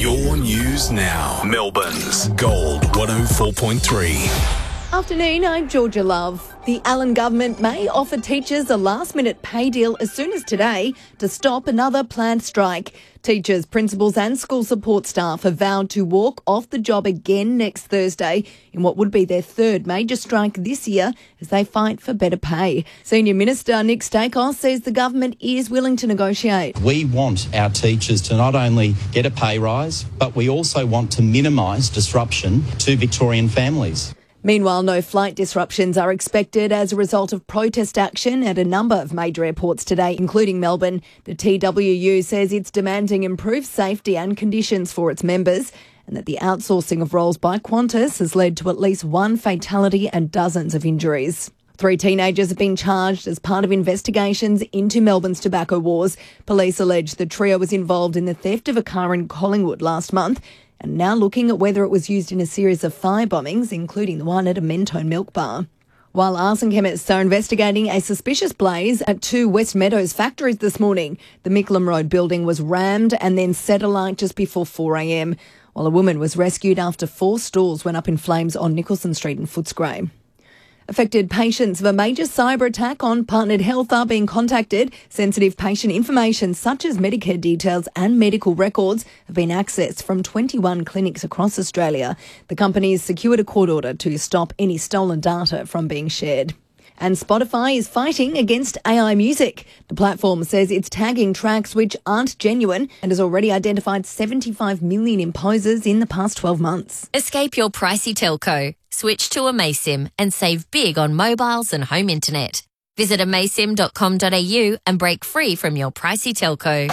Your news now. Melbourne's Gold 104.3. Afternoon, I'm Georgia Love. The Allen government may offer teachers a last-minute pay deal as soon as today to stop another planned strike. Teachers, principals and school support staff have vowed to walk off the job again next Thursday in what would be their third major strike this year as they fight for better pay. Senior Minister Nick Stakos says the government is willing to negotiate. We want our teachers to not only get a pay rise, but we also want to minimise disruption to Victorian families. Meanwhile, no flight disruptions are expected as a result of protest action at a number of major airports today, including Melbourne. The TWU says it's demanding improved safety and conditions for its members, and that the outsourcing of roles by Qantas has led to at least one fatality and dozens of injuries. 3 teenagers have been charged as part of investigations into Melbourne's tobacco wars. Police allege the trio was involved in the theft of a car in Collingwood last month, and now looking at whether it was used in a series of fire bombings, including the one at a Mentone milk bar. While arson chemists are investigating a suspicious blaze at 2 West Meadows factories this morning, the Mickleham Road building was rammed and then set alight just before 4 a.m, while a woman was rescued after 4 stalls went up in flames on Nicholson Street in Footscray. Affected patients of a major cyber attack on Partnered Health are being contacted. Sensitive patient information such as Medicare details and medical records have been accessed from 21 clinics across Australia. The company has secured a court order to stop any stolen data from being shared. And Spotify is fighting against AI music. The platform says it's tagging tracks which aren't genuine and has already identified 75 million imposers in the past 12 months. Escape your pricey telco. Switch to Amaysim and save big on mobiles and home internet. Visit amaysim.com.au and break free from your pricey telco.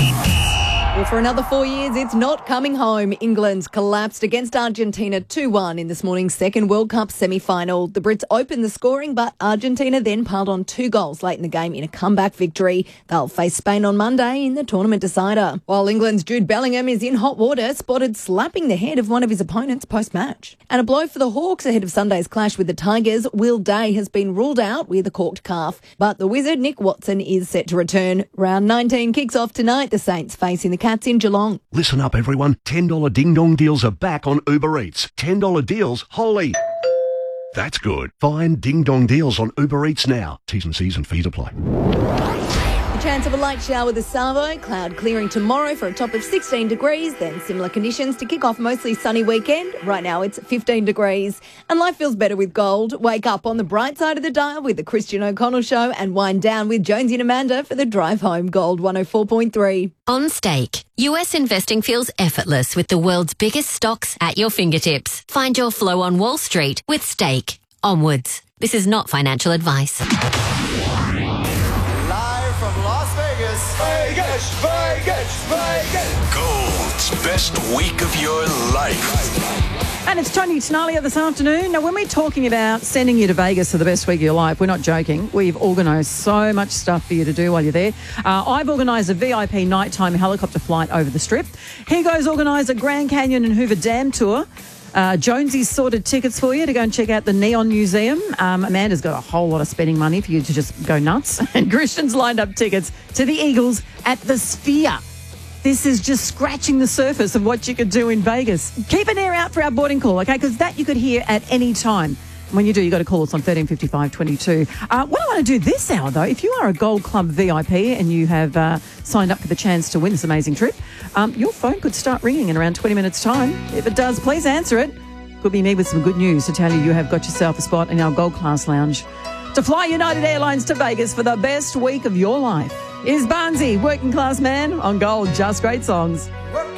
Well, for another 4 years, it's not coming home. England collapsed against Argentina 2-1 in this morning's second World Cup semi-final. The Brits opened the scoring, but Argentina then piled on 2 goals late in the game in a comeback victory. They'll face Spain on Monday in the tournament decider. While England's Jude Bellingham is in hot water, spotted slapping the head of one of his opponents post-match. And a blow for the Hawks ahead of Sunday's clash with the Tigers. Will Day has been ruled out with a corked calf, but the Wizard Nick Watson is set to return. Round 19 kicks off tonight. The Saints facing the Cats in Geelong. Listen up, everyone. $10 ding-dong deals are back on Uber Eats. $10 deals, holy. That's good. Find ding-dong deals on Uber Eats now. T's and C's and fees apply. The chance of a light shower this Savo. Cloud clearing tomorrow for a top of 16 degrees. Then similar conditions to kick off mostly sunny weekend. Right now it's 15 degrees. And life feels better with gold. Wake up on the bright side of the dial with the Christian O'Connell Show and wind down with Jonesy and Amanda for the drive home. Gold 104.3. On Stake, US investing feels effortless with the world's biggest stocks at your fingertips. Find your flow on Wall Street with Stake. Onwards. This is not financial advice. Gold's best week of your life. And it's Tony Tenalia this afternoon. Now, when we're talking about sending you to Vegas for the best week of your life, we're not joking. We've organised so much stuff for you to do while you're there. I've organised a VIP nighttime helicopter flight over the Strip. Higo's organised a Grand Canyon and Hoover Dam tour. Jonesy's sorted tickets for you to go and check out the Neon Museum. Amanda's got a whole lot of spending money for you to just go nuts. And Christian's lined up tickets to the Eagles at the Sphere. This is just scratching the surface of what you could do in Vegas. Keep an ear out for our boarding call, okay? Because that you could hear at any time. When you do, you've got to call us on 1355 22. What I want to do this hour, though, if you are a Gold Club VIP and you have signed up for the chance to win this amazing trip, your phone could start ringing in around 20 minutes' time. If it does, please answer it. Could be me with some good news to tell you have got yourself a spot in our Gold Class Lounge. To fly United Airlines to Vegas for the best week of your life is Barnsey, Working Class Man on Gold. Just great songs.